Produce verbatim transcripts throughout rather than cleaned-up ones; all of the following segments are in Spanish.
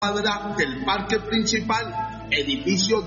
cuadra del parque principal, edificio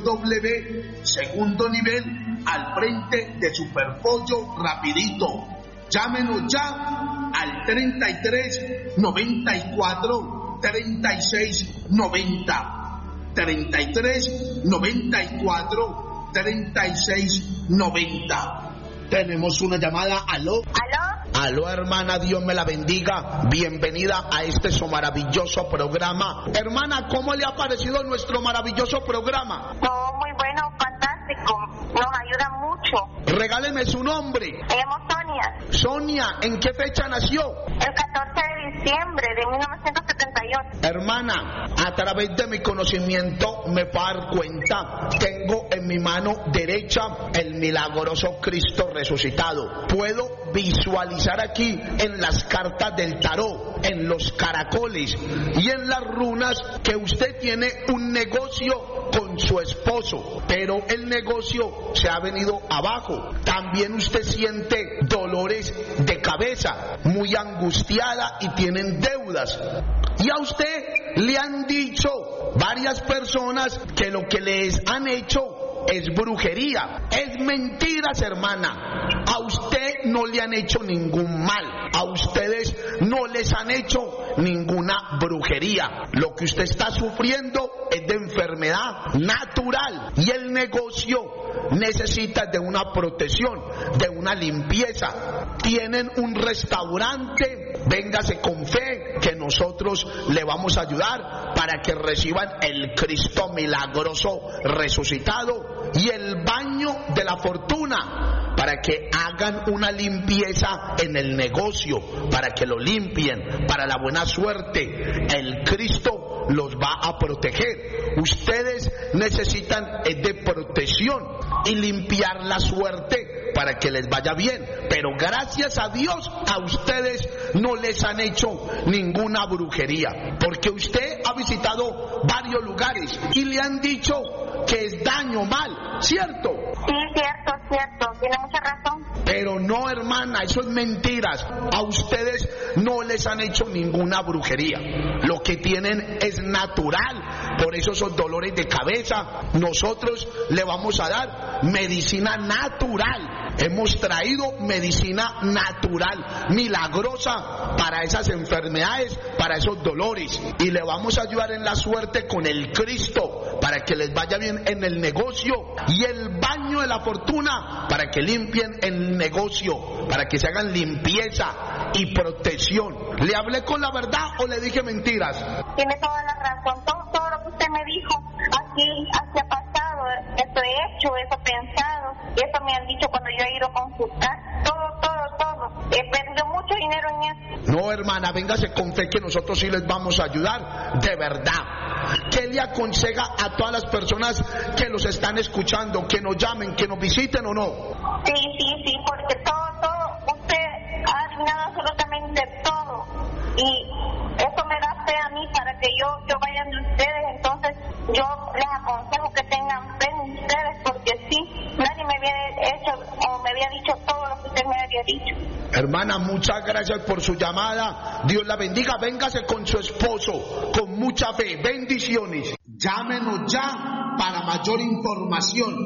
W, segundo nivel, al frente de Superpollo Rapidito. Llámenos ya al treinta y tres, noventa y cuatro, treinta y seis, noventa. treinta y tres, noventa y cuatro, treinta y seis, noventa. Tenemos una llamada. ¿Aló? ¿Aló? Aló, hermana, Dios me la bendiga. Bienvenida a este su maravilloso programa. Hermana, ¿cómo le ha parecido nuestro maravilloso programa? No, muy bueno, fantástico. Nos ayuda mucho. Regáleme su nombre. Me llamo Sonia. Sonia, ¿en qué fecha nació? El catorce de diciembre de mil novecientos setenta y ocho. Hermana, a través de mi conocimiento me puedo dar cuenta, tengo en mi mano derecha el milagroso Cristo resucitado. Puedo visualizar aquí en las cartas del tarot, en los caracoles y en las runas que usted tiene un negocio con su esposo, pero el negocio se ha venido abajo. También usted siente dolores de cabeza, muy angustiada y tienen deudas. Y a usted le han dicho varias personas que lo que les han hecho es brujería. Es mentiras, hermana. A usted no le han hecho ningún mal. A ustedes no les han hecho ninguna brujería. Lo que usted está sufriendo es de enfermedad natural. Y el negocio necesita de una protección, de una limpieza. Tienen un restaurante. Véngase con fe que nosotros le vamos a ayudar para que reciban el Cristo milagroso resucitado y el baño de la fortuna, para que hagan una limpieza en el negocio, para que lo limpien, para la buena suerte. El Cristo los va a proteger. Ustedes necesitan de protección y limpiar la suerte para que les vaya bien, pero gracias a Dios a ustedes no les han hecho ninguna brujería, porque usted ha visitado varios lugares y le han dicho que es daño, mal, ¿cierto? Sí, cierto, cierto, tiene mucha razón. Pero no, hermana, eso es mentiras. A ustedes no les han hecho ninguna brujería. Lo que tienen es natural. Por eso esos dolores de cabeza, nosotros le vamos a dar medicina natural. Hemos traído medicina natural, milagrosa, para esas enfermedades, para esos dolores. Y le vamos a ayudar en la suerte con el Cristo, para que les vaya bien en el negocio, y el baño de la fortuna, para que limpien el negocio, para que se hagan limpieza y protección. ¿Le hablé con la verdad o le dije mentiras? Tiene toda la razón. Todo, todo lo que usted me dijo, así, así ha pasado. Eso he hecho, eso he pensado, y eso me han dicho cuando yo he ido a consultar. Todo, todo, todo. He perdido mucho dinero en eso. No, hermana, véngase con fe que nosotros sí les vamos a ayudar, de verdad. ¿Qué le aconseja a todas las personas que los están escuchando, que nos llamen, que nos visiten o no? Sí, sí, sí, porque todo, todo, usted ha adivinado absolutamente todo. Y eso me da fe a mí para que yo, yo vaya de ustedes. Entonces yo les aconsejo que tengan fe en ustedes, porque sí, nadie me había hecho o me había dicho todo lo que usted me había dicho. Hermana, muchas gracias por su llamada. Dios la bendiga. Véngase con su esposo, con mucha fe. Bendiciones. Llámenos ya para mayor información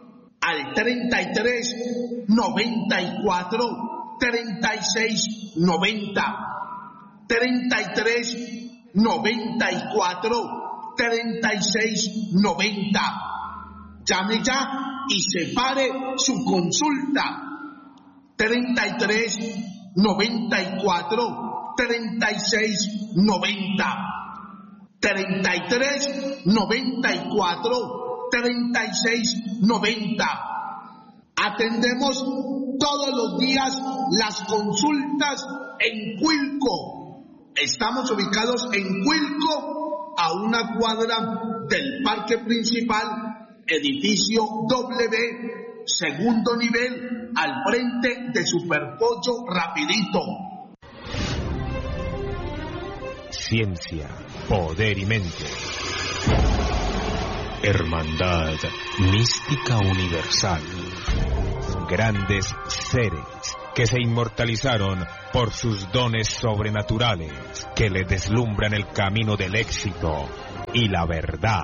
al treinta y tres, noventa y cuatro, treinta y seis, noventa. treinta y tres, noventa y cuatro, treinta y seis, noventa. Llame ya y separe su consulta. treinta y tres, noventa y cuatro, treinta y seis, noventa. treinta y tres, noventa y cuatro, treinta y seis, noventa. Atendemos todos los días las consultas en Cuilco. Estamos ubicados en Cuilco, a una cuadra del parque principal, edificio W, segundo nivel, al frente de Superpollo Rapidito. Ciencia, poder y mente. Hermandad mística universal. Grandes seres que se inmortalizaron por sus dones sobrenaturales, que le deslumbran el camino del éxito y la verdad.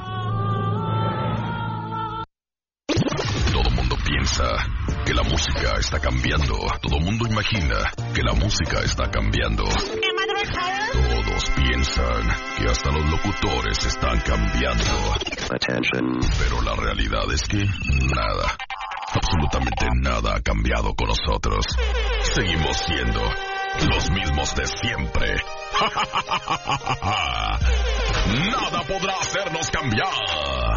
Todo mundo piensa que la música está cambiando. Todo mundo imagina que la música está cambiando. Todos piensan que hasta los locutores están cambiando. Attention. Pero la realidad es que nada, absolutamente nada ha cambiado con nosotros. Seguimos siendo los mismos de siempre. Nada podrá hacernos cambiar.